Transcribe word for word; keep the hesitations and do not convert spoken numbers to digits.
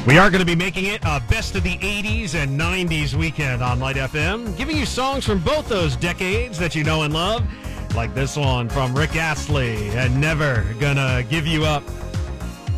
We are going to be making it a best of the eighties and nineties weekend on Light F M, giving you songs from both those decades that you know and love, like this one from Rick Astley and Never Gonna Give You Up.